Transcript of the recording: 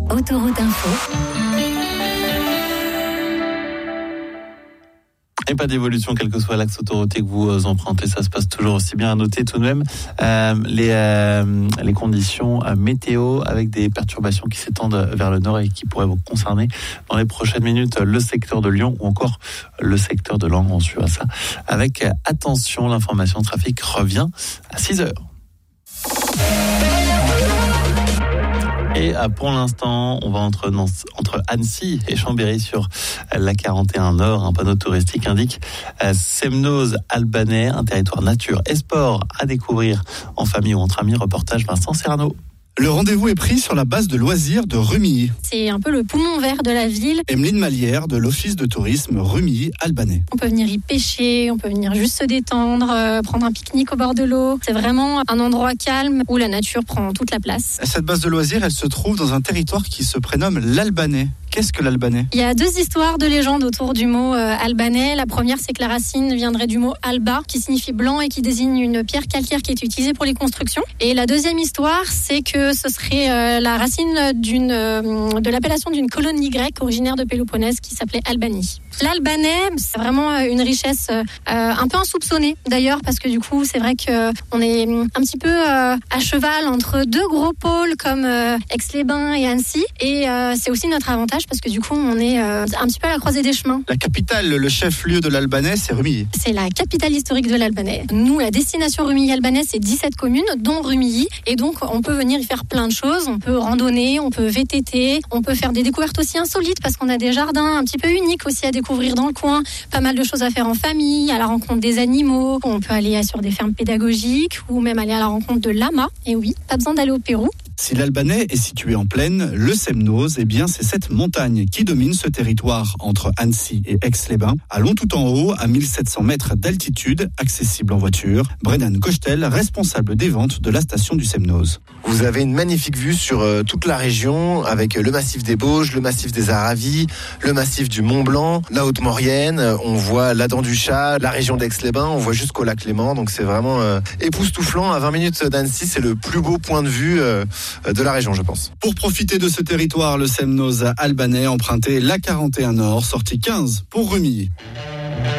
Autoroute Info. Et pas d'évolution, quel que soit l'axe autoroutier que vous empruntez, ça se passe toujours aussi bien. À noter tout de même les conditions météo avec des perturbations qui s'étendent vers le nord et qui pourraient vous concerner dans les prochaines minutes. Le secteur de Lyon ou encore le secteur de Langres, on suivra ça avec attention. L'information trafic revient à 6h. Et pour l'instant, on va entre Annecy et Chambéry sur la 41 Nord. Un panneau touristique indique Semnoz albanais, un territoire nature et sport à découvrir en famille ou entre amis. Reportage Vincent Serrano. Le rendez-vous est pris sur la base de loisirs de Rumilly. C'est un peu le poumon vert de la ville. Emeline Malière de l'Office de tourisme Rumilly-Albanais. On peut venir y pêcher, on peut venir juste se détendre, prendre un pique-nique au bord de l'eau. C'est vraiment un endroit calme où la nature prend toute la place. Cette base de loisirs, elle se trouve dans un territoire qui se prénomme l'Albanais. Qu'est-ce que l'Albanais ? Il y a deux histoires de légendes autour du mot albanais. La première, c'est que la racine viendrait du mot alba, qui signifie blanc et qui désigne une pierre calcaire qui est utilisée pour les constructions. Et la deuxième histoire, c'est que ce serait la racine de l'appellation d'une colonie grecque originaire de Péloponnèse qui s'appelait Albanie. L'albanais, c'est vraiment une richesse un peu insoupçonnée d'ailleurs, parce que du coup, c'est vrai qu'on est un petit peu à cheval entre deux gros pôles comme Aix-les-Bains et Annecy. Et c'est aussi notre avantage parce que du coup, on est un petit peu à la croisée des chemins. La capitale, le chef-lieu de l'Albanais, c'est Rumilly. C'est la capitale historique de l'Albanais. Nous, la destination Rumilly-Albanais, c'est 17 communes, dont Rumilly. Et donc, on peut venir y faire plein de choses. On peut randonner, on peut VTT, on peut faire des découvertes aussi insolites parce qu'on a des jardins un petit peu uniques aussi à découvrir dans le coin. Pas mal de choses à faire en famille, à la rencontre des animaux. On peut aller sur des fermes pédagogiques ou même aller à la rencontre de lamas. Et oui, pas besoin d'aller au Pérou. Si l'Albanais est situé en plaine, le Semnoz, c'est cette montagne qui domine ce territoire entre Annecy et Aix-les-Bains. Allons tout en haut, à 1700 mètres d'altitude, accessible en voiture. Brennan Cochetel, responsable des ventes de la station du Semnoz. Vous avez une magnifique vue sur toute la région, avec le massif des Bauges, le massif des Aravis, le massif du Mont Blanc, la Haute-Maurienne. On voit la Dent du Chat, la région d'Aix-les-Bains, on voit jusqu'au lac Léman. Donc c'est vraiment époustouflant. À 20 minutes d'Annecy, c'est le plus beau point de vue de la région, je pense. Pour profiter de ce territoire, le Semnoz albanais, empruntez la 41 Nord, sortie 15 pour Rumilly.